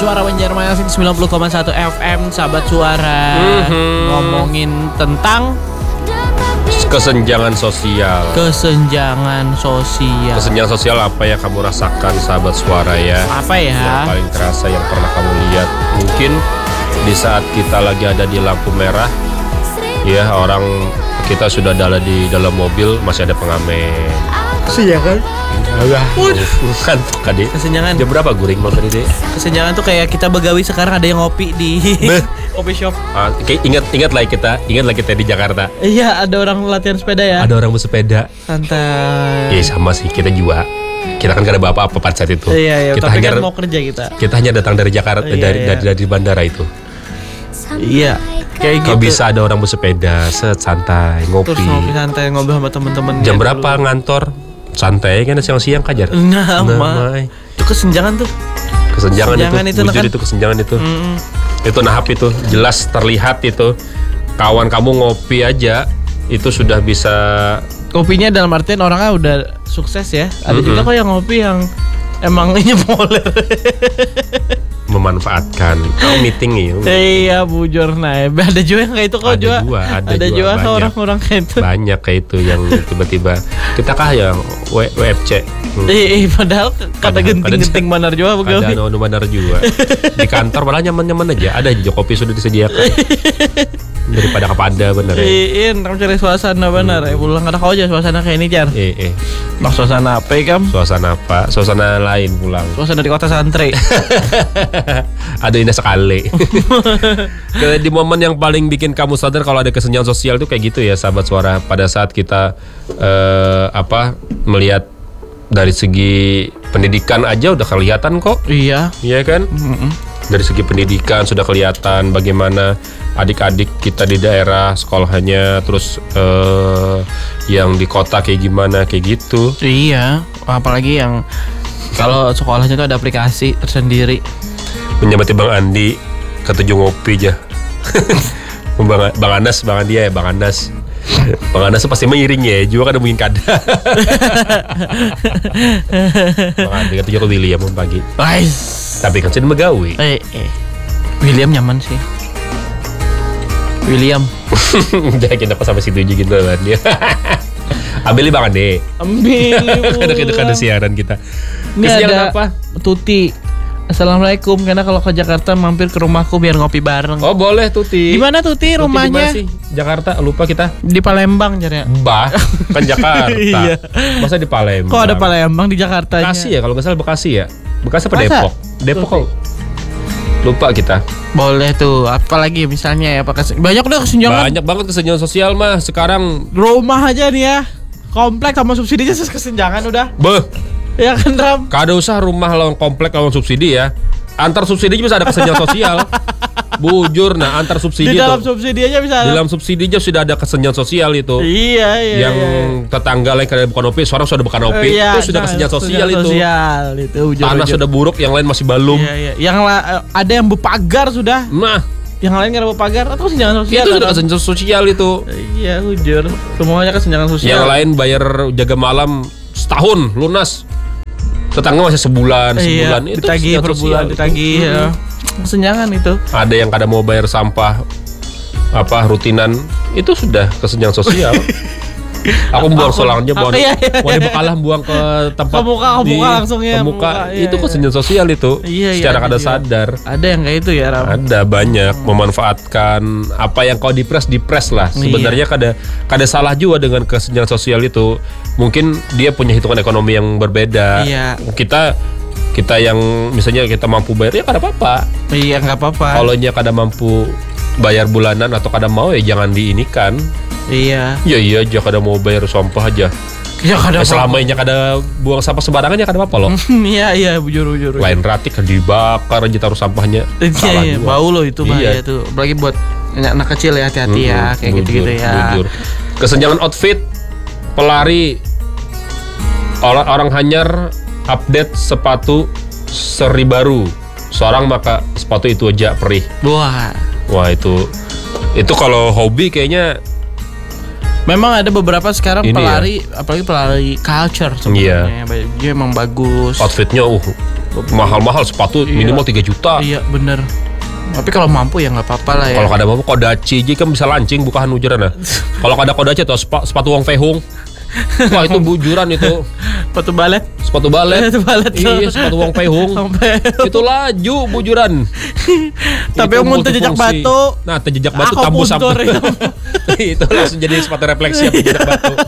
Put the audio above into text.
Suara Banjarmasin 90,1 FM, sahabat suara. Ngomongin tentang kesenjangan sosial. Kesenjangan sosial apa yang kamu rasakan, sahabat suara ya? Apa ya? Yang paling terasa yang pernah kamu lihat. Mungkin di saat kita lagi ada di lampu merah, ya orang kita sudah di dalam mobil masih ada pengamen. Kesenjangan? Kan tadi. Kesenjangan. Jam berapa guring mau tadi deh? Kesenjangan tuh kayak kita begawi sekarang ada yang ngopi di kopi shop. Ingat lah kita di Jakarta. Iya, ada orang latihan sepeda ya. Ada orang bersepeda. Santai. Iya sama sih, kita juga. Kita kan gak ada apa-apa pada saat itu. Iya, kita tapi hanya, kan mau kerja kita. Kita hanya datang dari Jakarta, dari bandara itu. Iya, kayak kau gitu. Bisa ada orang bersepeda, santai, ngopi. Terus ngopi santai, ngobrol sama temen-temen. Jam berapa ngantor? Santai kan siang-siang kajar. Nah, itu kesenjangan tuh. Kesenjangan itu. Bujur itu kesenjangan itu. Itu nahap itu, jelas terlihat itu. Kawan kamu ngopi aja itu sudah bisa. Kopinya dalam artian orangnya udah sukses ya. Ada juga kok yang ngopi yang emang nyepoler. Memanfaatkan. Kau meeting ya. Iya, bujur. Nah, ada juga yang kayak itu kok juga. Ada juga orang-orang kayak itu. Banyak kayak itu yang tiba-tiba kita kah yang WFC. Padahal kata genting-genting banar juga begitu. Ada anu banar juga. Di kantor malah nyaman-nyaman aja. Ada aja kopi sudah disediakan. Daripada kepada benar ya. Kamu cari suasana benar ya. Pulang ada kau aja suasana kayak ini, Jar. Mak suasana apa ya, Kam? Suasana apa? Suasana lain pulang. Suasana di kota santri. Ada indah sekali. Di momen yang paling bikin kamu sadar kalau ada kesenjangan sosial itu kayak gitu ya, sahabat suara. Pada saat kita melihat dari segi pendidikan aja udah kelihatan kok. Iya kan? Dari segi pendidikan sudah kelihatan bagaimana adik-adik kita di daerah sekolahnya, terus yang di kota kayak gimana, kayak gitu. Iya, apalagi yang kalau sekolahnya itu ada aplikasi tersendiri. Menyamati Bang Andi ketujuh ngopi aja. Bang Anas pasti mengiring ya, juga kan mungkin kada. Bang Andi ketujuh ke William pagi. Tapi kan sudah megawi. William nyaman sih. William. Jadi kita pas sampai situ aja gitu kan dia. Ambil Bang Andi. Ada siaran kita. Ini ada apa? Tuti. Assalamualaikum, karena kalau ke Jakarta mampir ke rumahku biar ngopi bareng. Oh boleh Tuti. Di mana Tuti rumahnya? Tuti sih? Jakarta, lupa kita. Di Palembang jadinya. Kan Jakarta. Iya. Masa di Palembang? Kok ada Palembang di Jakarta? Bekasi ya, kalau nggak salah Bekasi ya. Bekasi apa Depok? Depok kok. Lupa kita. Boleh tuh. Apalagi misalnya ya, banyak udah kesenjangan. Banyak banget kesenjangan sosial mah sekarang. Rumah aja nih ya. Komplek sama subsidinya kesenjangan udah. Ya kan Ram? Kada usah rumah lawan komplek lawan subsidi ya. Antar subsidi bisa ada kesenjangan sosial. Bujur, nah antar subsidi. Di dalam subsidi aja bisa. Di dalam subsidi aja sudah ada kesenjangan sosial itu. Iya. Yang tetangga lain kada bukan OP, seorang sudah bukan OP, itu sudah kesenjangan sosial itu. Tanah sudah buruk, yang lain masih belum. Iya. Yang ada yang berpagar sudah. Nah, yang lain nggak berpagar atau kesenjangan sosial. Itu sudah kesenjangan sosial itu. Iya, bujur. Semuanya kesenjangan sosial. Yang lain bayar jaga malam setahun lunas. Tetangga masih sebulan itu ditagih per bulan ditagih ya. Kesenjangan itu. Ada yang kadang mau bayar sampah rutinan itu sudah kesenjangan sosial. Aku buang solangnya mau bekalah buang ke tempat ke muka langsung ya. Ke muka itu kesenjangan sosial itu. Secara kada sadar. Ada yang kayak itu ya, Ram. Ada banyak memanfaatkan apa yang kau dipres lah. Sebenarnya kada salah juga dengan kesenjangan sosial itu. Mungkin dia punya hitungan ekonomi yang berbeda. Kita yang misalnya kita mampu bayar ya kada apa-apa. Iya, enggak apa-apa. Kalau nya kada mampu bayar bulanan atau kada mau ya jangan diinikan. Iya aja kada mau bayar sampah aja. Ya kada selamanya kada buang sampah sembarangan ya kada apa-apa loh. Iya bujur. Lain ratik kan dibakar aja taruh sampahnya. Iya, bau loh itu bahaya tuh. Apalagi buat anak kecil ya, hati-hati ya kayak gitu-gitu ya. Bujur. Kesenjangan outfit pelari orang hanyar update sepatu seri baru. Seorang maka sepatu itu aja perih. Wah itu kalau hobi kayaknya. Memang ada beberapa sekarang pelari, apalagi pelari culture sebenarnya. Dia emang bagus. Outfitnya mahal-mahal sepatu minimal 3 juta. Iya bener. Tapi kalau mampu ya nggak apa-apa lah ya. Kalau kada mampu Kodachi kan bisa lancing bukan hujuran. Kalau kada Kodachi tuh sepatu Wong Fei Hung. Wah itu bujuran itu. Sepatu balet. Sepatu balet. Iya sepatu Wong Fei Hung. Itu laju bujuran. Tapi yang mau jejak batu. Nah jejak batu tambus sampai. Itu langsung jadi sepatu refleksi jejak batu.